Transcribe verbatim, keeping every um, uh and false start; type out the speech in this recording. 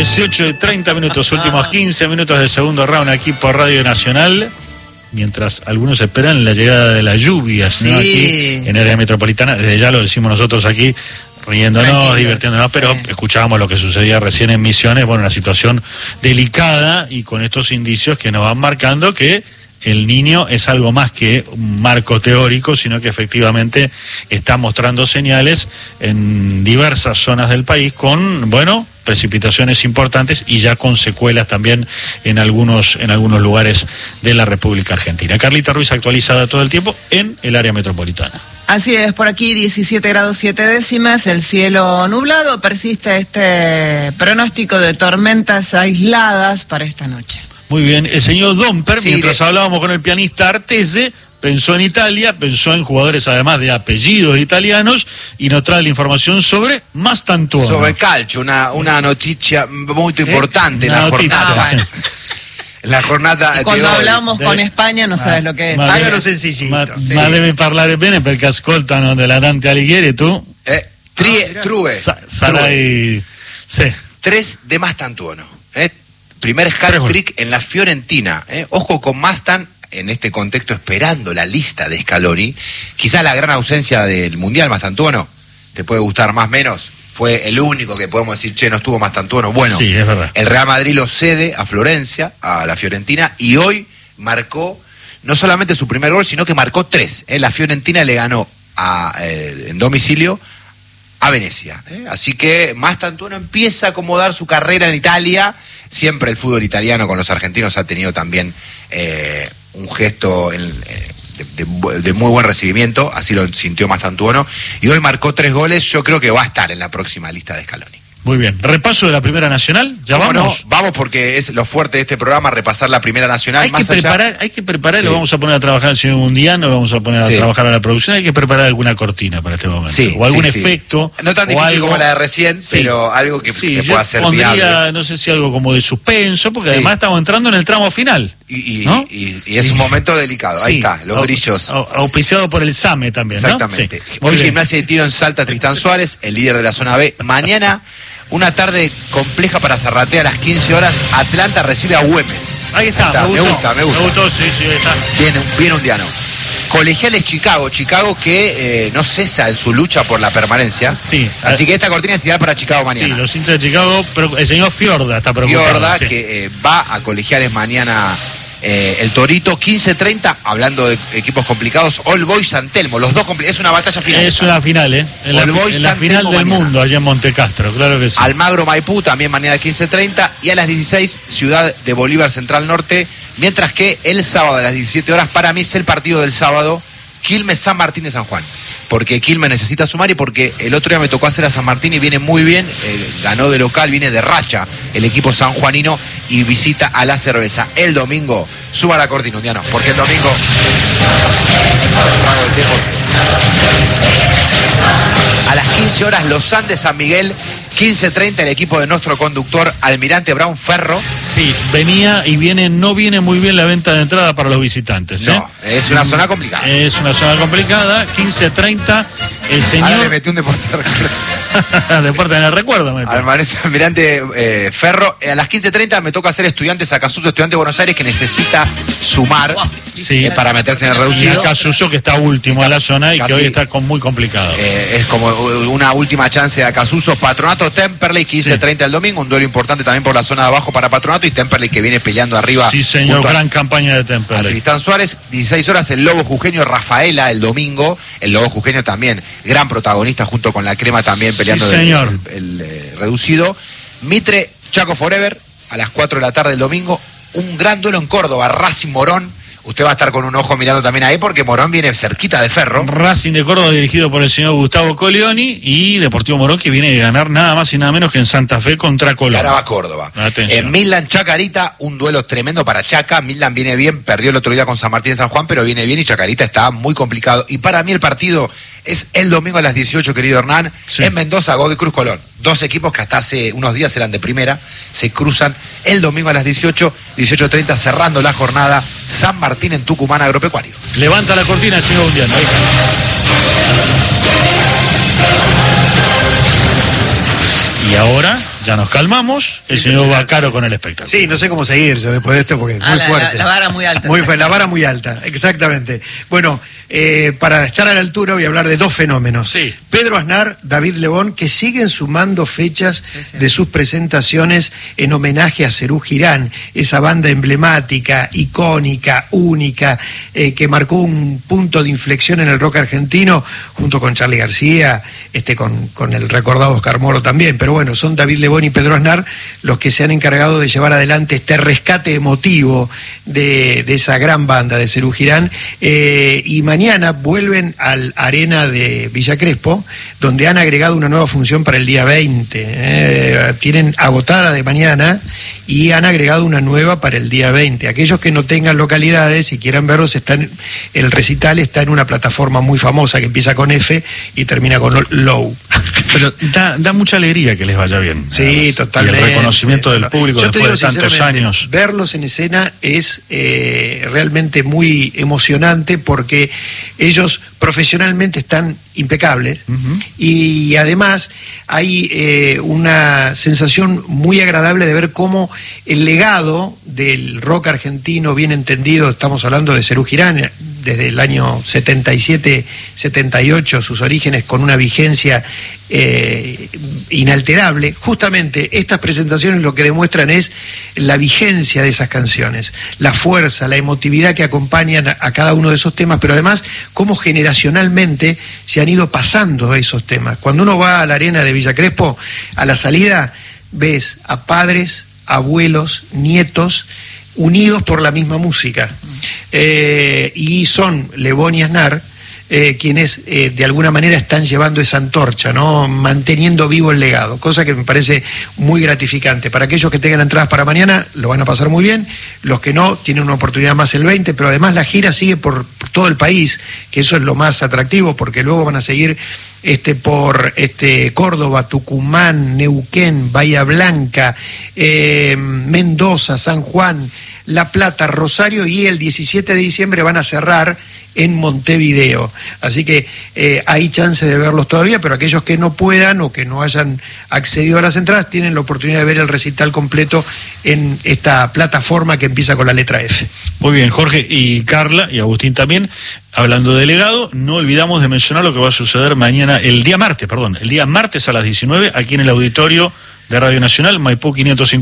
dieciocho y treinta minutos, últimos quince minutos del segundo round aquí por Radio Nacional. Mientras algunos esperan la llegada de las lluvias, sí. ¿no? Aquí en el área metropolitana. Desde ya lo decimos nosotros aquí, riéndonos, Tranquilos, divirtiéndonos, sí. Pero escuchábamos lo que sucedía recién en Misiones. Bueno, una situación delicada y con estos indicios que nos van marcando que el Niño es algo más que un marco teórico, sino que efectivamente está mostrando señales en diversas zonas del país con, bueno, precipitaciones importantes y ya con secuelas también en algunos en algunos lugares de la República Argentina. Carlita Ruiz, actualizada todo el tiempo en el área metropolitana. Así es, por aquí diecisiete grados siete décimas, el cielo nublado, persiste este pronóstico de tormentas aisladas para esta noche. Muy bien, el señor Domper, sí, mientras de... hablábamos con el pianista Artese, pensó en Italia, pensó en jugadores además de apellidos italianos y nos trae la información sobre Mastantuono. Sobre calcio, una, una noticia muy importante eh, en la noticia, jornada. sí. La jornada y cuando de hablamos hoy. con España no sabes lo que es. Hágalo sencillito. Ma, sì. ma deve parlare bene perché ascoltano della Dante Alighieri, tu Eh, tri, ah, true. Sa, sarai... Sí. Tres de Mastantuono. Eh. Primer hat-trick en la Fiorentina. Eh. Ojo con Mastan en este contexto esperando la lista de Scaloni. Quizás la gran ausencia del Mundial, Mastantuono, te puede gustar más o menos. Fue el único que podemos decir, che, no estuvo Mastantuono. Bueno, sí, es verdad. El Real Madrid lo cede a Florencia, a la Fiorentina, y hoy marcó no solamente su primer gol, sino que marcó tres. ¿eh? La Fiorentina le ganó a, eh, en domicilio a Venecia. ¿eh? Así que Mastantuono empieza a acomodar su carrera en Italia. Siempre el fútbol italiano con los argentinos ha tenido también eh, un gesto en, eh, de, de, de muy buen recibimiento, así lo sintió Mastantuono, y hoy marcó tres goles. Yo creo que va a estar en la próxima lista de Scaloni. Muy bien, repaso de la Primera Nacional, ya vamos. No, vamos porque es lo fuerte de este programa, repasar la Primera Nacional. Hay, más que, allá... preparar, hay que preparar, sí. Lo vamos a poner a trabajar al señor Mundiano, lo vamos a poner a sí. trabajar a la producción, hay que preparar alguna cortina para este momento, sí, o algún sí, efecto. Sí. No tan difícil algo... como la de recién, sí. pero algo que sí, se pueda hacer pondría, viable. No sé si algo como de suspenso, porque sí. además estamos entrando en el tramo final. Y, y, ¿no? y, y es un momento delicado, ahí sí. está, los brillos. Auspiciado por el SAME también, exactamente. ¿no? Sí. Hoy Gimnasia de Tiro en Salta, Tristán Suárez, el líder de la zona B. Mañana, una tarde compleja para Zarratea a las quince horas, Atlanta recibe a Güemes. Ahí está, está. Me, me gustó, gusta, me gusta. Me gustó, sí, sí, ahí está. Viene, viene un diano. Colegiales Chicago, Chicago que eh, no cesa en su lucha por la permanencia. Sí. Así que esta cortina es ideal para Chicago mañana. Sí, los hinchas de Chicago, pero el señor Fiorda está preocupado. Fiorda, sí. que eh, va a Colegiales mañana. Eh, el Torito, quince treinta, hablando de equipos complicados, All Boys San Telmo, los dos complicados, es una batalla final. Es una final, ¿eh? En la, en la final del mañana. Mundo, allá en Montecastro, claro que sí. Almagro Maipú, también mañana quince treinta, y a las dieciséis, Ciudad de Bolívar Central Norte, mientras que el sábado a las diecisiete horas, para mí es el partido del sábado, Quilmes San Martín de San Juan. Porque Quilmes necesita sumar y porque el otro día me tocó hacer a San Martín y viene muy bien, eh, ganó de local, viene de racha el equipo sanjuanino y visita a la cerveza. El domingo, suba la cortina, Undiano, porque el domingo... A las quince horas, Los Andes San Miguel, quince treinta, el equipo de nuestro conductor Almirante Brown Ferro. Sí, venía y viene, no viene muy bien la venta de entrada para los visitantes. ¿eh? No, es una zona complicada. Es una zona complicada, quince treinta, el señor... Ahora le metí un deporte. Deporte en el recuerdo, mete. Almirante eh, Ferro, a las quince treinta me toca hacer Estudiantes Acasuso, Estudiante de Buenos Aires, que necesita sumar sí. eh, para meterse en el reducido. Acasuso, que está último en la zona y casi, que hoy está con muy complicado. Eh, es como una última chance de Acasuso. Patronato Temperley, quince treinta sí. el domingo, un duelo importante también por la zona de abajo para Patronato, y Temperley que viene peleando arriba. Sí, señor, gran campaña de Temperley. Tristán Suárez, dieciséis horas, el Lobo Jujeño Rafaela el domingo. El Lobo Jujeño también, gran protagonista junto con la Crema también peleando sí, señor. el, el, el eh, reducido. Mitre, Chaco Forever, a las cuatro de la tarde el domingo. Un gran duelo en Córdoba, Racing Morón. Usted va a estar con un ojo mirando también ahí porque Morón viene cerquita de Ferro. Racing de Córdoba dirigido por el señor Gustavo Coleoni y Deportivo Morón que viene de ganar nada más y nada menos que en Santa Fe contra Colón. Caraba Córdoba. En Midland Chacarita, un duelo tremendo para Chaca. Midland viene bien, perdió el otro día con San Martín de San Juan, pero viene bien y Chacarita está muy complicado. Y para mí el partido es el domingo a las dieciocho, querido Hernán, sí. en Mendoza, Godoy Cruz Colón. Dos equipos que hasta hace unos días eran de primera, se cruzan el domingo a las dieciocho, dieciocho treinta, cerrando la jornada, San Martín en Tucumán Agropecuario. Levanta la cortina el señor Undiano. Ahí está. Y ahora ya nos calmamos, el señor Vaccaro con el espectáculo. Sí, no sé cómo seguir yo después de esto porque es Ah, muy la, fuerte. la, la vara muy alta. Muy fuerte, la vara muy alta, exactamente. Bueno, eh, para estar a la altura voy a hablar de dos fenómenos. Sí. Pedro Aznar, David Lebón, que siguen sumando fechas de sus presentaciones en homenaje a Serú Girán, esa banda emblemática, icónica, única, eh, que marcó un punto de inflexión en el rock argentino, junto con Charly García, este, con, con el recordado Oscar Moro también. Pero bueno, son David Lebón y Pedro Aznar los que se han encargado de llevar adelante este rescate emotivo de, de esa gran banda de Serú Girán, eh, y mañana vuelven al Arena de Villa Crespo, donde han agregado una nueva función para el día veinte. Eh, tienen agotada de mañana y han agregado una nueva para el día veinte. Aquellos que no tengan localidades y quieran verlos, están, el recital está en una plataforma muy famosa que empieza con F y termina con Low. Pero da, da mucha alegría que les vaya bien. Sí, además. totalmente. Y el reconocimiento del público Yo te después digo de tantos sinceramente, años. verlos en escena es eh, realmente muy emocionante porque ellos profesionalmente están impecables. Uh-huh. Y además hay eh, una sensación muy agradable de ver cómo el legado del rock argentino bien entendido, estamos hablando de Serú Girán, desde el año setenta y siete, setenta y ocho, sus orígenes con una vigencia eh, inalterable. Justamente estas presentaciones lo que demuestran es la vigencia de esas canciones, la fuerza, la emotividad que acompañan a, a cada uno de esos temas, pero además cómo generacionalmente se han ido pasando esos temas. Cuando uno va a la arena de Villa Crespo, a la salida ves a padres, abuelos, nietos, unidos por la misma música. Eh, y son Lebón y Aznar eh, quienes eh, de alguna manera están llevando esa antorcha, ¿no? Manteniendo vivo el legado, cosa que me parece muy gratificante. Para aquellos que tengan entradas para mañana, lo van a pasar muy bien. Los que no, tienen una oportunidad más el veinte, pero además la gira sigue por, por todo el país, que eso es lo más atractivo, porque luego van a seguir este por este Córdoba, Tucumán, Neuquén, Bahía Blanca, eh, Mendoza, San Juan, La Plata, Rosario, y el diecisiete de diciembre van a cerrar en Montevideo. Así que eh, hay chance de verlos todavía, pero aquellos que no puedan o que no hayan accedido a las entradas tienen la oportunidad de ver el recital completo en esta plataforma que empieza con la letra F. Muy bien, Jorge y Carla y Agustín también. Hablando de legado, no olvidamos de mencionar lo que va a suceder mañana, el día martes, perdón, el día martes a las diecinueve, aquí en el auditorio de Radio Nacional, Maipú quinientos cincuenta.